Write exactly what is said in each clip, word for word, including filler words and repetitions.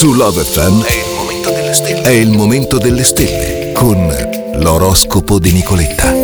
Su Love F M è il momento delle stelle. È il momento delle stelle con l'oroscopo di Nicoletta.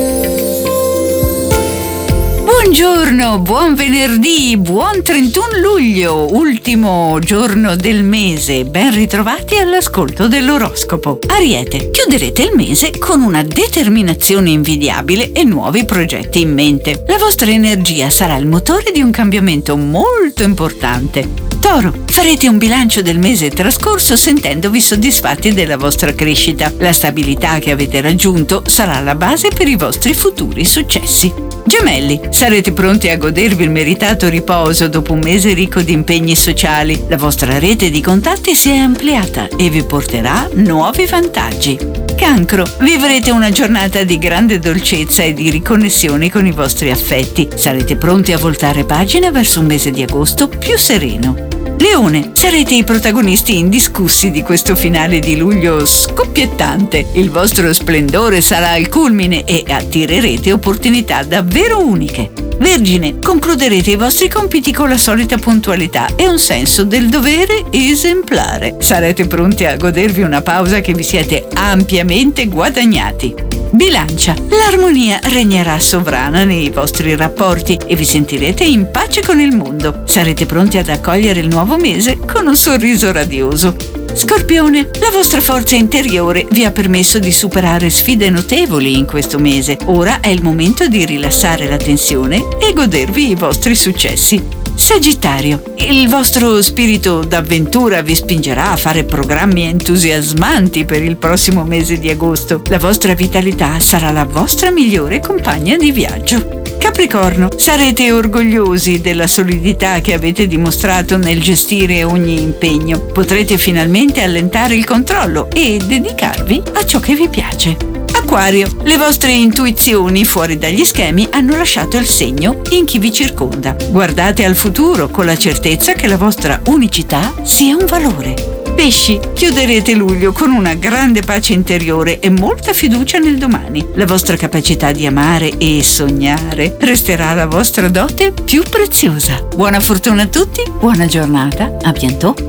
Buongiorno, buon venerdì, buon trentuno luglio, ultimo giorno del mese. Ben ritrovati all'ascolto dell'oroscopo. Ariete, chiuderete il mese con una determinazione invidiabile e nuovi progetti in mente. La vostra energia sarà il motore di un cambiamento molto importante. Toro, farete un bilancio del mese trascorso sentendovi soddisfatti della vostra crescita. La stabilità che avete raggiunto sarà la base per i vostri futuri successi. Gemelli, sarete pronti a godervi il meritato riposo dopo un mese ricco di impegni sociali. La vostra rete di contatti si è ampliata e vi porterà nuovi vantaggi. Cancro, vivrete una giornata di grande dolcezza e di riconnessione con i vostri affetti. Sarete pronti a voltare pagina verso un mese di agosto più sereno. Leone, sarete i protagonisti indiscussi di questo finale di luglio scoppiettante. Il vostro splendore sarà al culmine e attirerete opportunità davvero uniche. Vergine, concluderete i vostri compiti con la solita puntualità e un senso del dovere esemplare. Sarete pronti a godervi una pausa che vi siete ampiamente guadagnati. Bilancia, l'armonia regnerà sovrana nei vostri rapporti e vi sentirete in pace con il mondo. Sarete pronti ad accogliere il nuovo mese con un sorriso radioso. Scorpione, la vostra forza interiore vi ha permesso di superare sfide notevoli in questo mese. Ora è il momento di rilassare la tensione e godervi i vostri successi. Sagittario, il vostro spirito d'avventura vi spingerà a fare programmi entusiasmanti per il prossimo mese di agosto. La vostra vitalità sarà la vostra migliore compagna di viaggio. Capricorno, sarete orgogliosi della solidità che avete dimostrato nel gestire ogni impegno. Potrete finalmente allentare il controllo e dedicarvi a ciò che vi piace. Acquario, le vostre intuizioni fuori dagli schemi hanno lasciato il segno in chi vi circonda. Guardate al futuro con la certezza che la vostra unicità sia un valore. Pesci, chiuderete luglio con una grande pace interiore e molta fiducia nel domani. La vostra capacità di amare e sognare resterà la vostra dote più preziosa. Buona fortuna a tutti, buona giornata, a bientôt.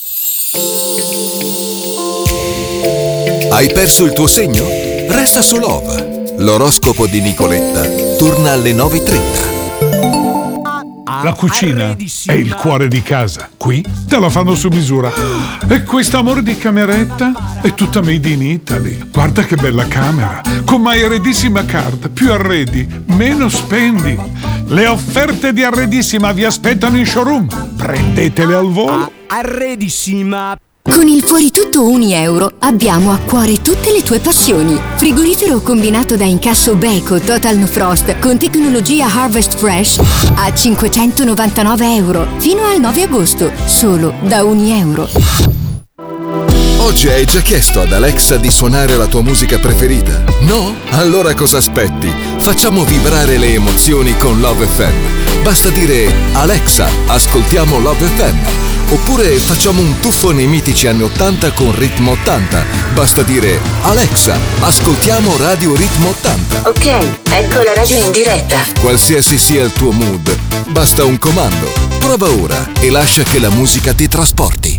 Hai perso il tuo segno? Resta su Love. L'oroscopo di Nicoletta torna alle nove e trenta. La cucina è il cuore di casa. Qui te la fanno su misura. E questo amore di cameretta è tutta made in Italy. Guarda che bella camera. Con My Arredissima Card. Più arredi, meno spendi. Le offerte di Arredissima vi aspettano in showroom. Prendetele al volo. Arredissima. Con il Fuori Tutto un euro abbiamo a cuore tutte le tue passioni. Frigorifero combinato da incasso Beko Total No Frost con tecnologia Harvest Fresh a cinquecentonovantanove euro fino al nove agosto, solo da un euro. Oggi hai già chiesto ad Alexa di suonare la tua musica preferita? No? Allora cosa aspetti? Facciamo vibrare le emozioni con Love F M. Basta dire Alexa, ascoltiamo Love F M. Oppure facciamo un tuffo nei mitici anni ottanta con Ritmo ottanta. Basta dire Alexa, ascoltiamo Radio Ritmo ottanta. Ok, ecco la radio in diretta. Qualsiasi sia il tuo mood, basta un comando. Prova ora e lascia che la musica ti trasporti.